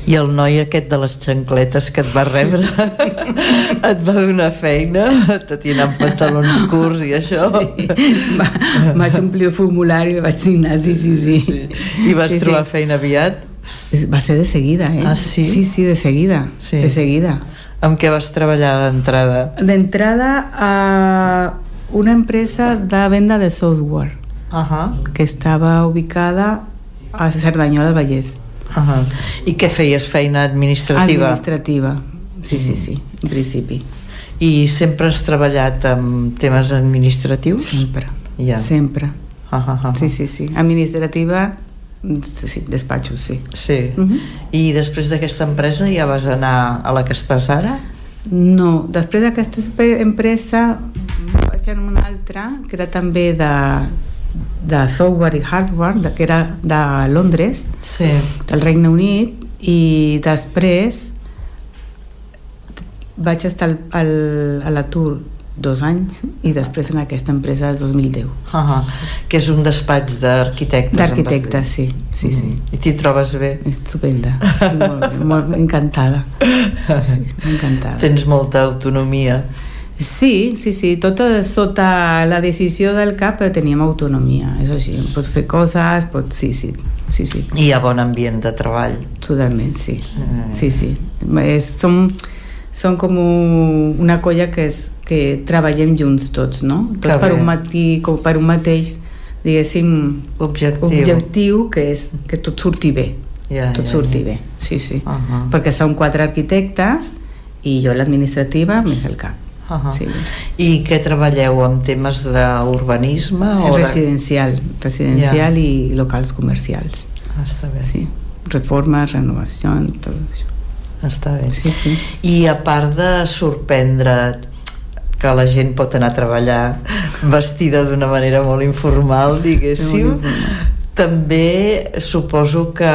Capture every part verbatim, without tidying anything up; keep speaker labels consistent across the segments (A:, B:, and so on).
A: I el noi aquest de les xancletes que et va rebre et va donar feina, tot i anar amb pantalons curts i això?
B: Sí, va, vaig omplir el formulari i vaig signar, sí, sí, sí. sí.
A: I vas
B: sí,
A: trobar
B: sí.
A: feina aviat?
B: Va ser de seguida, eh?
A: Ah, sí?
B: Sí, sí, de seguida,
A: sí.
B: de seguida.
A: Amb què vas treballar d'entrada?
B: D'entrada a una empresa de venda de software,
A: uh-huh.
B: que estava ubicada a Cerdanyola del Vallès.
A: Uh-huh. I què feies? Feina administrativa?
B: Administrativa, sí, sí, sí, en principi.
A: I sempre has treballat amb temes administratius?
B: Sempre,
A: ja.
B: sempre.
A: Uh-huh.
B: Sí, sí, sí. Administrativa, sí, despatxos, sí.
A: Sí.
B: Uh-huh.
A: I després d'aquesta empresa ja vas anar a la que estàs ara?
B: No, després d'aquesta empresa vaig anar a una altra, que era també de... de software i hardware, de, que era de Londres,
A: sí.
B: del Regne Unit, i després vaig estar al, al, a l'atur dos anys i després en aquesta empresa del dos mil deu.
A: Uh-huh. Que és un despatx d'arquitectes.
B: D'arquitectes, sí, sí, sí.
A: Mm. I t'hi trobes bé?
B: Estupenda, estic molt, molt encantada. Sí, sí, encantada.
A: Tens molta autonomia.
B: Sí, sí, sí, tot sota la decisió del cap, però teníem autonomia, és així, pots fer coses, pots... Sí, sí, sí, sí.
A: I hi ha bon ambient de treball.
B: Totalment, sí, mm. sí, sí. És, som, som com una colla que, és, que treballem junts tots, no? Tots per un, matí, com per un mateix, diguéssim,
A: objectiu,
B: objectiu que és que tot surti bé,
A: ja,
B: tot
A: ja,
B: surti
A: ja.
B: bé, sí, sí.
A: Uh-huh.
B: Perquè som quatre arquitectes i jo l'administrativa més el cap.
A: Uh-huh.
B: Sí.
A: I què treballeu amb temes d'urbanisme? O
B: residencial,
A: de...
B: residencial
A: ja.
B: i locals comercials.
A: Ah, està bé.
B: Sí. Reforma, renovació, tot això.
A: Està bé.
B: Sí, sí.
A: I a part de sorprendre't que la gent pot anar a treballar vestida d'una manera molt informal, diguéssim, molt informal. També suposo que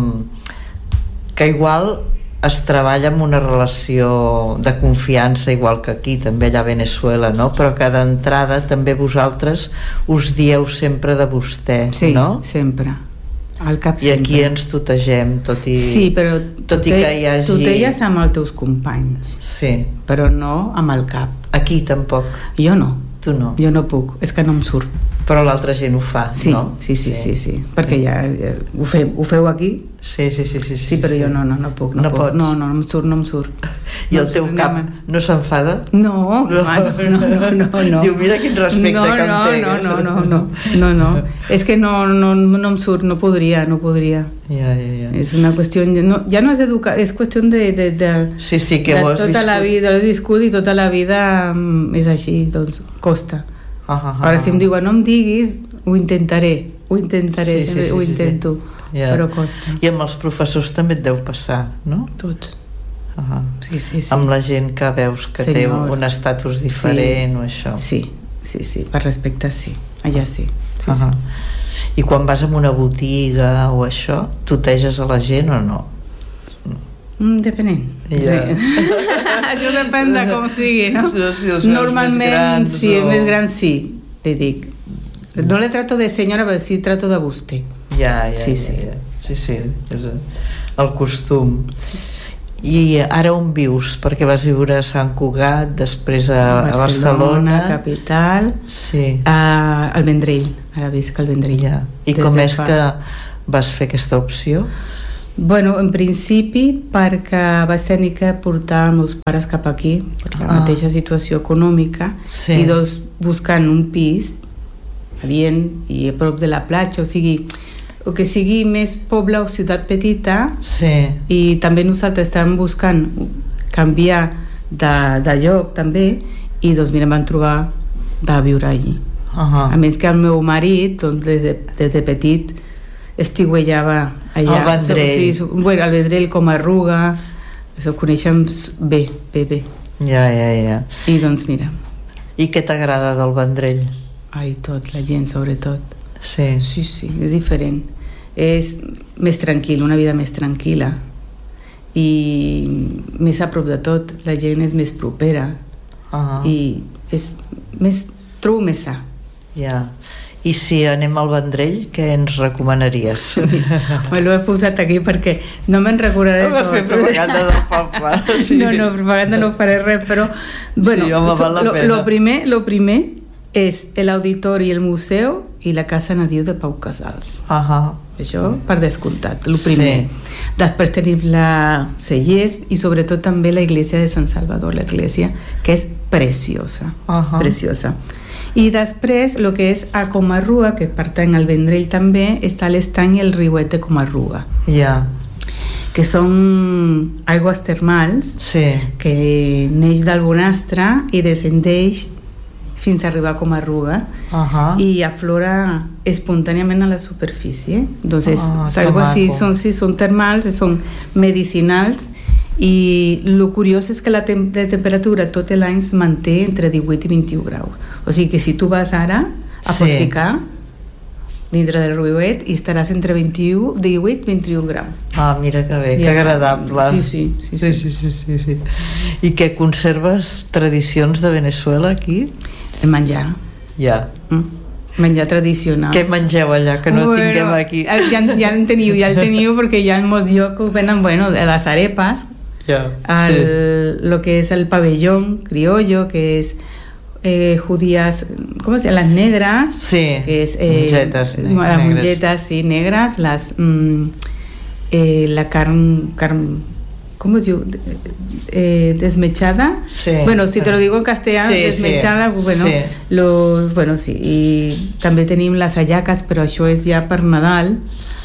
A: que igual es treballa amb una relació de confiança, igual que aquí, també allà a Venezuela, no? Però que d'entrada també vosaltres us dieu sempre de vostè,
B: sí,
A: no?
B: Sí, sempre. Al cap
A: I
B: sempre.
A: aquí ens tutegem, tot i...
B: Sí, però
A: tot i que hi hagi...
B: tutelles amb els teus companys.
A: Sí.
B: Però no amb el cap.
A: Aquí tampoc.
B: Jo no.
A: Tu no.
B: Jo no puc, és que no em surt.
A: Però l'altra gent ho fa,
B: sí,
A: no?
B: Sí, sí, sí, sí, sí. Perquè ja, ja ho, fem, ho feu aquí.
A: Sí, sí, sí, sí, sí,
B: sí, però jo no, no, no puc. No,
A: no
B: puc.
A: pots?
B: No, no, no em surt, no em surt.
A: I no el teu cap no s'enfada?
B: No, no, no, no, no, no.
A: Diu, mira quin respecte
B: no,
A: que em
B: no,
A: té.
B: No, no, no, no, no, no. És que no, no, no em surt, no podria, no podria.
A: Ja, ja, ja.
B: És una qüestió, no, ja no és educar, és qüestió de, de, de,
A: sí, sí, que
B: de
A: ho has
B: tota
A: viscut.
B: la vida, l'he viscut i tota la vida és així, doncs costa.
A: Uh -huh.
B: Ara si em diuen no em diguis, ho intentaré, ho intentaré, sí, sí, sí, ho intento, sí, sí. Yeah. Però costa.
A: I amb els professors també et deu passar, no?
B: Tots.
A: Uh -huh.
B: Sí, sí, sí.
A: Amb la gent que veus que Senyor. té un estatus diferent, sí. o això.
B: Sí, sí, sí, per respecte sí, allà sí. sí,
A: uh -huh.
B: sí.
A: I quan vas a una botiga o això, tuteges a la gent o no?
B: Mm, depenent.
A: Yeah.
B: Sí. Això depèn de com sigui, no?
A: Sí, sí,
B: normalment,
A: grans,
B: sí,
A: o...
B: el més gran sí, li dic. No le trato de senyora, però sí trato de vostè.
A: Ja, ja,
B: sí,
A: ja,
B: sí.
A: ja. Sí, sí, és el costum. Sí. I ara on vius? Perquè vas viure a Sant Cugat, després a, a Barcelona,
B: Barcelona, capital,
A: sí.
B: a, al Vendrell, ara visc al Vendrell.
A: Ja. I Des com és fa... que vas fer aquesta opció?
B: Bueno, en principi perquè vaig tenir que portar els meus pares cap aquí per la ah. mateixa situació econòmica, sí. I doncs buscant un pis adient i a prop de la platja, o sigui, o que sigui més poble o ciutat petita,
A: sí.
B: I també nosaltres estàvem buscant canviar de, de lloc també, i doncs mira, vam trobar de viure allí. Uh-huh. A més que el meu marit, doncs, des de, des de petit estiuellava allà.
A: Al Vendrell.
B: Sí, bueno, al Vendrell com a Arruga, ho coneixem bé, bé, bé.
A: Ja, ja, ja.
B: I doncs mira.
A: I què t'agrada del Vendrell?
B: Ai, tot, la gent sobretot.
A: Sí.
B: Sí, sí, és diferent. És més tranquil, una vida més tranquil·la. I més a prop de tot, la gent és més propera. Uh-huh. I és més, trobo més sa.
A: Ja. I si anem al Vendrell, què ens recomanaries?
B: Me l'ho he posat aquí perquè no me'n recordaré
A: no
B: tot.
A: No vas fer propaganda del poble. Sí.
B: No, no, propaganda no faré res, però bueno,
A: sí, home, val la
B: lo,
A: pena.
B: Lo primer, lo primer és l'auditori, el museu i la Casa Nadiu de Pau Casals.
A: Uh-huh.
B: Això per descomptat, el primer. Sí. Després tenim la Cellers i sobretot també la Iglesia de Sant Salvador, l'església, que és preciosa, uh-huh. preciosa. I després, el que és a Comarruga, que pertany al Vendrell també, està l'estany i el riuet de Comarruga.
A: Ja. Yeah.
B: Que són aigües termals,
A: sí.
B: que neix del Bonastre i descendeix fins a arribar a Comarruga, uh-huh. i aflora espontàniament a la superfície. Entonces, oh, aigües sí, són, sí, són termals, són medicinals, i el curiós és que la, tem- la temperatura tot l'any es manté entre divuit i vint-i-u graus. O sigui que si tu vas ara a sí. pots ficar dintre del riuet i estaràs entre vint-i-u, divuit i vint-i-un graus.
A: Ah, mira que bé, I que agradable.
B: Sí sí sí, sí, sí, sí,
A: sí, sí, sí. I que conserves tradicions de Veneçuela aquí?
B: El menjar.
A: Ja.
B: Mm. Menjar tradicional.
A: Què mengeu allà que no bueno, tinguem aquí?
B: Ja, ja el teniu, ja el teniu perquè hi ha molts llocs que venen, bueno, de les arepas,
A: yeah,
B: el,
A: sí.
B: lo que és el pabellón criollo, que és eh, judías, com es diu? Les negres,
A: sí,
B: que és eh,
A: mongetes,
B: les mongetes sí, negres, les, mm, eh, la carn, carn ¿cómo digo? Eh, desmechada.
A: Sí.
B: Bueno, si te lo digo en castellano, sí, desmechada, sí. Bueno, sí. Lo, bueno, sí. I també tenim les hallacas, però això és ja per Nadal.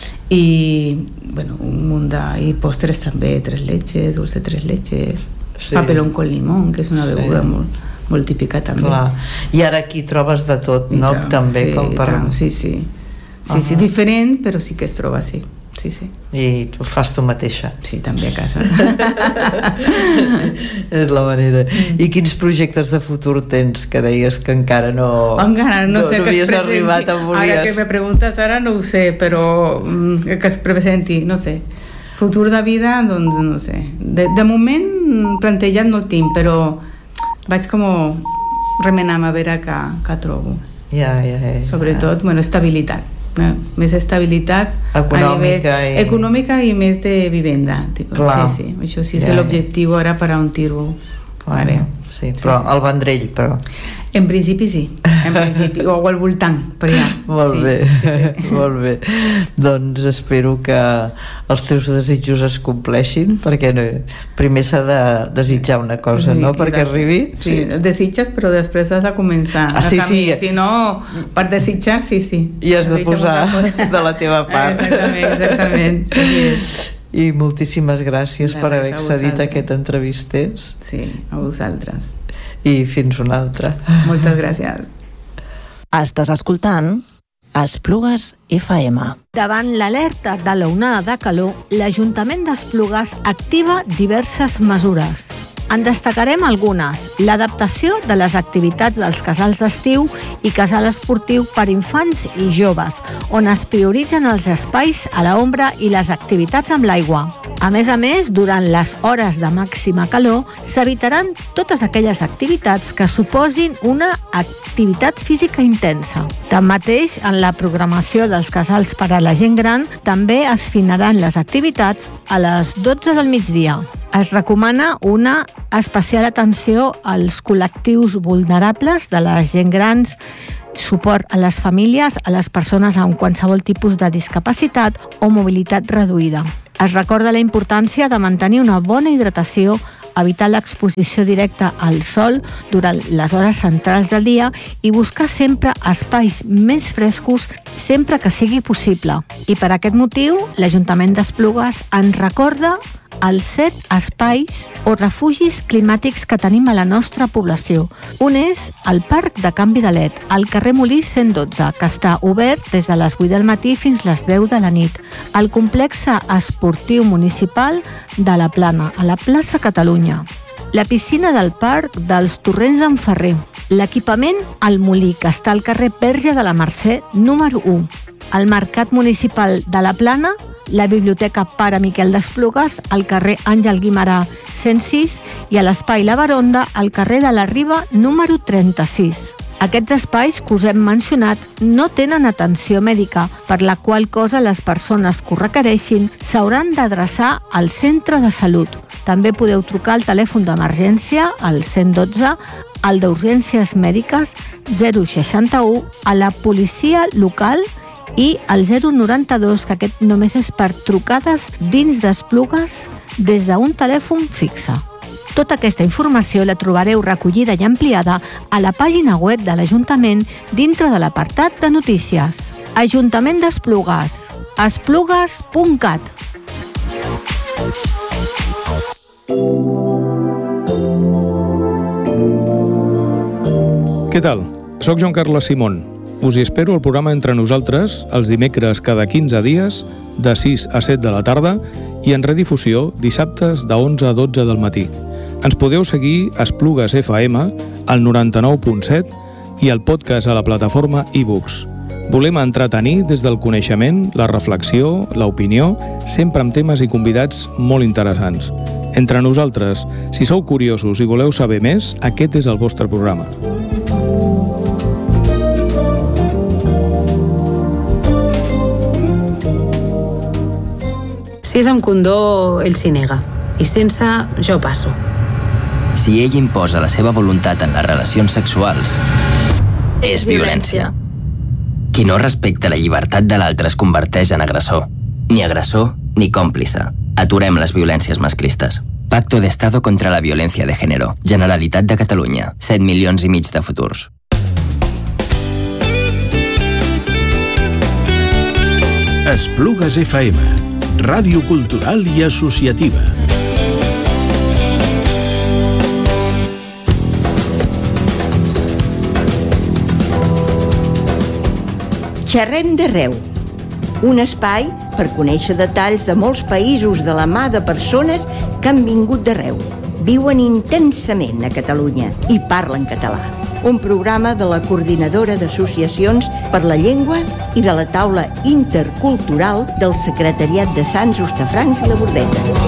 B: I, bueno, un munt de... I postres també, tres leches, dulce tres leches, sí. Papelón con limón, que és una beguda sí. molt, molt típica també.
A: Clar. I ara aquí trobes de tot, no?
B: Tant,
A: també,
B: sí,
A: com per...
B: tant, sí, sí. Sí, uh-huh. sí, diferent, però sí que es troba, sí. Sí, sí.
A: I tu fas tu mateixa.
B: Sí, també a casa.
A: És la manera. I quins projectes de futur tens que deies que encara no...
B: Encara no, no sé
A: no
B: que es presenti.
A: Arribat on volies.
B: Ara que me preguntes ara no ho sé, però mm, que es presenti, no sé. Futur de vida, doncs no sé. De, de moment plantejat no el tinc, però vaig com remenant a veure què, què trobo.
A: Ja, ja, ja.
B: Sobretot, bueno, estabilitat. Més estabilitat
A: econòmica,
B: nivell,
A: i...
B: econòmica i més de vivenda, tipo. Sí, sí, això sí és ja, l'objectiu ara per a un tiro.
A: Ara. Sí, però sí, sí. Al Vendrell, però...
B: En principi sí, en principi, o al voltant, però ja.
A: Molt
B: sí,
A: bé,
B: sí, sí.
A: molt bé. Doncs espero que els teus desitjos es compleixin, perquè no, primer s'ha de desitjar una cosa, sí, no?, perquè arribi.
B: Sí, sí, desitges, però després has de començar
A: ah, sí,
B: a camí.
A: Sí.
B: Si no, per desitjar, sí, sí.
A: I has de posar de la teva part.
B: Exactament, exactament. Sí.
A: I moltíssimes gràcies de per haver accedit a aquest entrevisters.
B: Sí, a vosaltres.
A: I fins una altra.
B: Moltes gràcies.
C: Estàs escoltant Esplugues F M.
D: Davant l'alerta de l'onada de calor, l'Ajuntament d'Esplugues activa diverses mesures. En destacarem algunes: l'adaptació de les activitats dels casals d'estiu i casal esportiu per infants i joves, on es prioritzen els espais a l'ombra i les activitats amb l'aigua. A més a més, durant les hores de màxima calor, s'evitaran totes aquelles activitats que suposin una activitat física intensa. Tanmateix, en la programació dels casals per a la gent gran, també es finaran les activitats a les dotze del migdia. Es recomana una especial atenció als col·lectius vulnerables de les gent grans, suport a les famílies, a les persones amb qualsevol tipus de discapacitat o mobilitat reduïda. Es recorda la importància de mantenir una bona hidratació, evitar l'exposició directa al sol durant les hores centrals del dia i buscar sempre espais més frescos sempre que sigui possible. I per aquest motiu, l'Ajuntament d'Esplugues ens recorda els set espais o refugis climàtics que tenim a la nostra població. Un és el Parc de Canvi de L E D, al carrer Molí cent dotze, que està obert des de les vuit del matí fins les deu de la nit. El complex esportiu municipal de la Plana, a la plaça Catalunya. La piscina del Parc dels Torrents d'en Ferrer. L'equipament al Molí, que està al carrer Verge de la Mercè, número u. El Mercat Municipal de la Plana, la Biblioteca Pare Miquel d'Esplugues, al carrer Àngel Guimerà cent sis i a l'Espai La Baronda, al carrer de la Riba número trenta-sis. Aquests espais que us hem mencionat no tenen atenció mèdica, per la qual cosa les persones que ho requereixin s'hauran d'adreçar al centre de salut. També podeu trucar al telèfon d'emergència, al cent dotze, al d'urgències mèdiques zero seixanta-u, a la policia local i al zero noranta-dos, que aquest només és per trucades dins d'Esplugues des d'un telèfon fixe. Tota aquesta informació la trobareu recollida i ampliada a la pàgina web de l'Ajuntament dintre de l'apartat de notícies. Ajuntament d'Esplugues, esplugues punt cat.
E: Què tal? Soc Joan Carles Simón. Us hi espero al programa Entre Nosaltres els dimecres cada quinze dies de sis a set de la tarda i en redifusió dissabtes de onze a dotze del matí. Ens podeu seguir a Esplugues F M al noranta-nou punt set i al podcast a la plataforma iBooks. Volem entretenir des del coneixement, la reflexió, l'opinió, sempre amb temes i convidats molt interessants. Entre Nosaltres, si sou curiosos i voleu saber més, aquest és el vostre programa.
F: Si és amb condó, ell s'hi nega. I sense, jo passo.
G: Si ell imposa la seva voluntat en les relacions sexuals, és violència. Qui no respecta la llibertat de l'altre es converteix en agressor. Ni agressor ni còmplice. Aturem les violències masclistes. Pacto de Estado contra la Violencia de Género. Generalitat de Catalunya. set milions i mig de futurs.
H: Esplugues F M. Ràdio cultural i associativa.
I: Xerrem d'arreu, un espai per conèixer detalls de molts països de la mà de persones que han vingut d'arreu, viuen intensament a Catalunya i parlen català. Un programa de la Coordinadora d'Associacions per la Llengua i de la Taula Intercultural del Secretariat de Sants, Hostafrancs i la Bordeta.